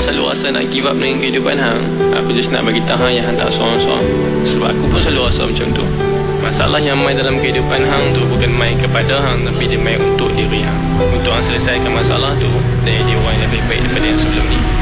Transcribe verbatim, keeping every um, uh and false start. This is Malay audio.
selalu rasa nak give up dengan kehidupan hang, aku just nak bagi tahu hang yang hang tak seorang-seorang. Sebab aku pun selalu rasa macam tu. Masalah yang main dalam kehidupan hang tu bukan main kepada hang, tapi dia main untuk diri hang, untuk hang selesaikan masalah tu dan jadi orang yang lebih baik daripada yang sebelum ni.